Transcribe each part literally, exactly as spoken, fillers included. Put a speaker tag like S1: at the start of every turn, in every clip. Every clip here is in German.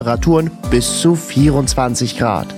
S1: Temperaturen bis zu vierundzwanzig Grad.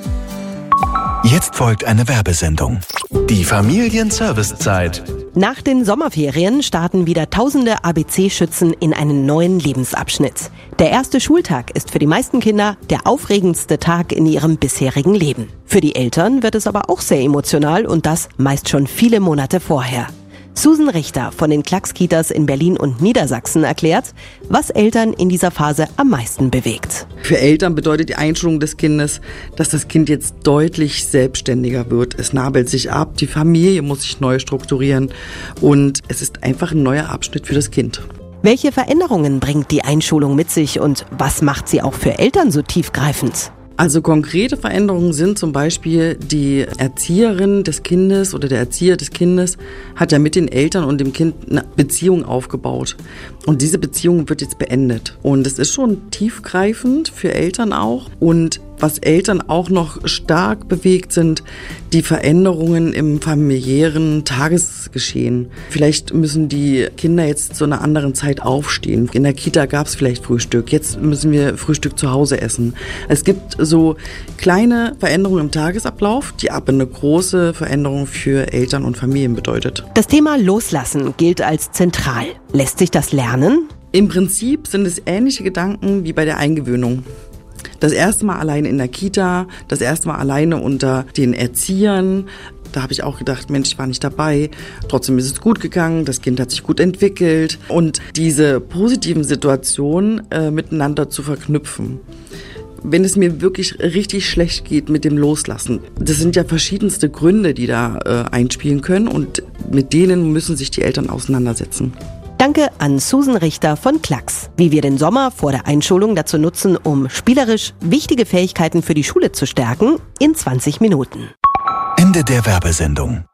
S2: Jetzt folgt eine Werbesendung. Die Familienservicezeit.
S3: Nach den Sommerferien starten wieder tausende A B C-Schützen in einen neuen Lebensabschnitt. Der erste Schultag ist für die meisten Kinder der aufregendste Tag in ihrem bisherigen Leben. Für die Eltern wird es aber auch sehr emotional und das meist schon viele Monate vorher. Susan Richter von den Klacks-Kitas in Berlin und Niedersachsen erklärt, was Eltern in dieser Phase am meisten bewegt.
S4: Für Eltern bedeutet die Einschulung des Kindes, dass das Kind jetzt deutlich selbstständiger wird. Es nabelt sich ab, die Familie muss sich neu strukturieren und es ist einfach ein neuer Abschnitt für das Kind.
S3: Welche Veränderungen bringt die Einschulung mit sich und was macht sie auch für Eltern so tiefgreifend?
S4: Also konkrete Veränderungen sind zum Beispiel, die Erzieherin des Kindes oder der Erzieher des Kindes hat ja mit den Eltern und dem Kind eine Beziehung aufgebaut. Und diese Beziehung wird jetzt beendet. Und es ist schon tiefgreifend für Eltern auch. Und was Eltern auch noch stark bewegt, sind die Veränderungen im familiären Tagesgeschehen. Vielleicht müssen die Kinder jetzt zu einer anderen Zeit aufstehen. In der Kita gab es vielleicht Frühstück. Jetzt müssen wir Frühstück zu Hause essen. Es gibt so kleine Veränderungen im Tagesablauf, die aber eine große Veränderung für Eltern und Familien bedeutet.
S3: Das Thema Loslassen gilt als zentral. Lässt sich das lernen?
S4: Im Prinzip sind es ähnliche Gedanken wie bei der Eingewöhnung. Das erste Mal alleine in der Kita, das erste Mal alleine unter den Erziehern. Da habe ich auch gedacht, Mensch, ich war nicht dabei. Trotzdem ist es gut gegangen, das Kind hat sich gut entwickelt. Und diese positiven Situationen äh, miteinander zu verknüpfen. Wenn es mir wirklich richtig schlecht geht mit dem Loslassen, das sind ja verschiedenste Gründe, die da äh, einspielen können und mit denen müssen sich die Eltern auseinandersetzen.
S3: Danke an Susan Richter von Klacks. Wie wir den Sommer vor der Einschulung dazu nutzen, um spielerisch wichtige Fähigkeiten für die Schule zu stärken, in zwanzig Minuten.
S2: Ende der Werbesendung.